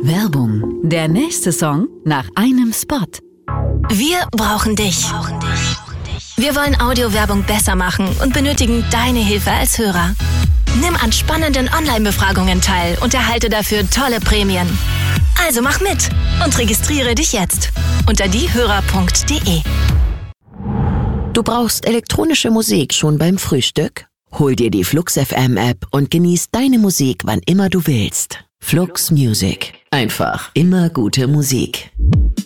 Werbung. Der nächste Song nach einem Spot. Wir brauchen dich. Wir wollen Audiowerbung besser machen und benötigen deine Hilfe als Hörer. Nimm an spannenden Online-Befragungen teil und erhalte dafür tolle Prämien. Also mach mit und registriere dich jetzt unter diehörer.de. Du brauchst elektronische Musik schon beim Frühstück? Hol dir die Flux FM App und genieß deine Musik, wann immer du willst. Flux Music. Einfach immer gute Musik.